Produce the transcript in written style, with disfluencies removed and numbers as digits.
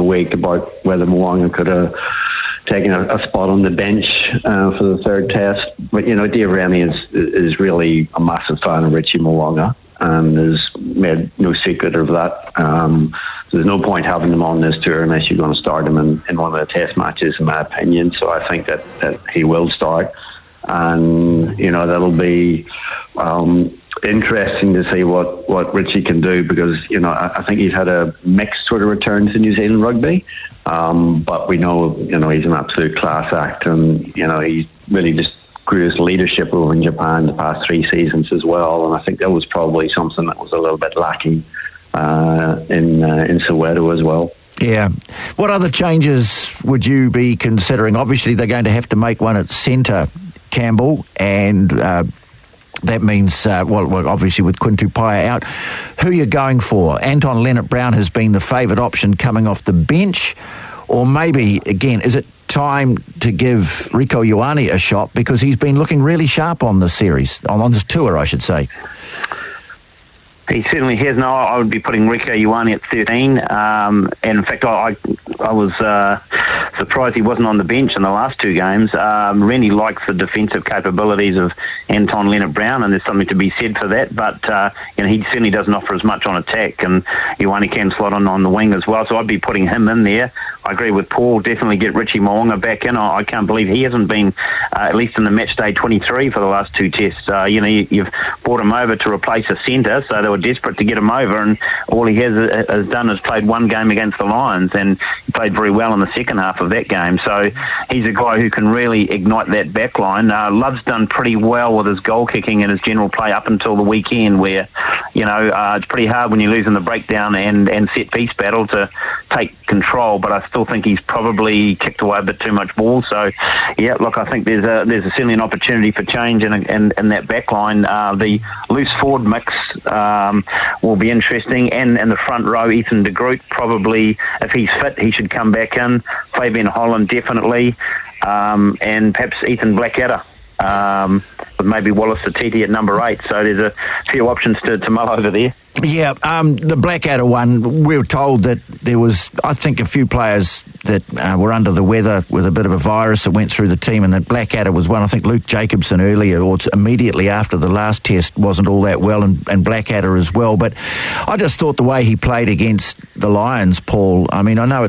week about whether Mo'unga could have taken a spot on the bench for the third test. But, Dave Rennie is really a massive fan of Richie Mo'unga and has made no secret of that. So there's no point having him on this tour unless you're going to start him in one of the test matches, in my opinion. So I think that he will start. And, that'll be interesting to see what Richie can do, because, I think he's had a mixed sort of return to New Zealand rugby. But we know, he's an absolute class act, and, he really just grew his leadership over in Japan the past 3 seasons as well. And I think that was probably something that was a little bit lacking in Soweto as well. Yeah. What other changes would you be considering? Obviously, they're going to have to make one at centre, Campbell, and that means, obviously with Quintu Paea out, who you're going for? Anton Leonard-Brown has been the favoured option coming off the bench, or maybe, again, is it time to give Rieko Ioane a shot, because he's been looking really sharp on this series, on this tour, I should say? He certainly has. No, I would be putting Rieko Ioane at 13. And in fact, I was surprised he wasn't on the bench in the last 2 games. Rennie likes the defensive capabilities of Anton Leonard-Brown, and there's something to be said for that. But he certainly doesn't offer as much on attack, and Ioane can slot on the wing as well. So I'd be putting him in there. I agree with Paul. Definitely get Richie Mo'unga back in. I can't believe he hasn't been, at least in the match day 23 for the last 2 tests. You've brought him over to replace a centre, so they were desperate to get him over, and all he has done is played 1 game against the Lions, and he played very well in the second half of that game. So he's a guy who can really ignite that back line. Love's done pretty well with his goal kicking and his general play up until the weekend, where it's pretty hard when you lose in the breakdown and set piece battle to take control, but I still think he's probably kicked away a bit too much ball. So yeah, look, I think there's certainly an opportunity for change in that back line. The loose forward mix will be interesting, and in the front row, Ethan de Groot probably, if he's fit, he should come back in. Fabian Holland definitely, and perhaps Ethan Blackadder, with maybe Wallace Satiti at number 8. So there's a few options to mull over there. Yeah, the Blackadder one, we were told that there was, I think, a few players that were under the weather with a bit of a virus that went through the team, and that Blackadder was one. I think Luke Jacobson earlier, or immediately after the last test, wasn't all that well, and Blackadder as well. But I just thought the way he played against the Lions, Paul, I mean, I know